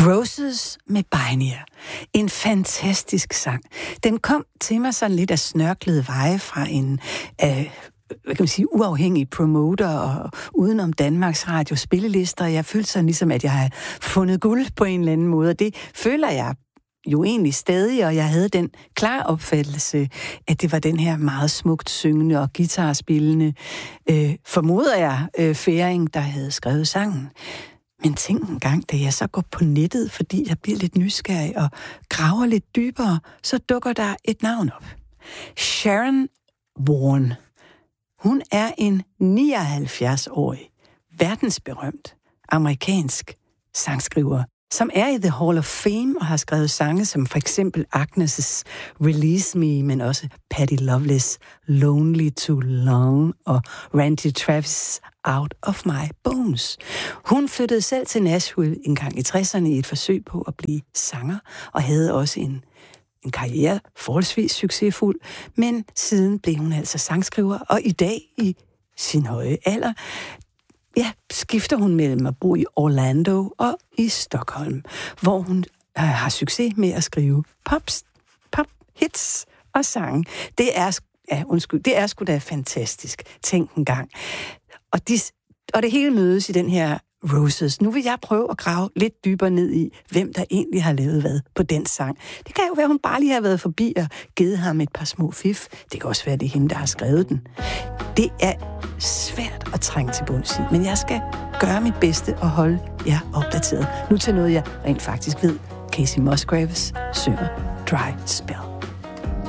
Roses med Pioneer. En fantastisk sang. Den kom til mig sådan lidt af snørklede veje fra en hvad kan man sige, uafhængig promoter og udenom Danmarks Radio spillelister. Jeg følte sådan ligesom, at jeg havde fundet guld på en eller anden måde, og det føler jeg jo egentlig stadig, og jeg havde den klare opfattelse, at det var den her meget smukt syngende og guitarspillende, formoder jeg, færing, der havde skrevet sangen. Men tænk en gang, da jeg så går på nettet, fordi jeg bliver lidt nysgerrig og graver lidt dybere, så dukker der et navn op. Sharon Warren. Hun er en 79-årig, verdensberømt amerikansk sangskriver, som er i The Hall of Fame og har skrevet sange som for eksempel Agnes' Release Me, men også Patti Loveless' Lonely Too Long og Randy Travis' Out of My Bones. Hun flyttede selv til Nashville en gang i 60'erne i et forsøg på at blive sanger, og havde også en karriere forholdsvis succesfuld, men siden blev hun altså sangskriver, og i dag i sin høje alder, skifter hun mellem at bo i Orlando og i Stockholm, hvor hun har succes med at skrive pop hits og sange. Det er sgu da fantastisk. Tænk en gang. Og det hele mødes i den her Roses. Nu vil jeg prøve at grave lidt dybere ned i, hvem der egentlig har lavet hvad på den sang. Det kan jo være, hun bare lige har været forbi og givet ham et par små fif. Det kan også være, det er hende, der har skrevet den. Det er svært at trænge til bunds i, men jeg skal gøre mit bedste og holde jer opdateret. Nu til noget, jeg rent faktisk ved. Casey Musgraves synger Dry Spell.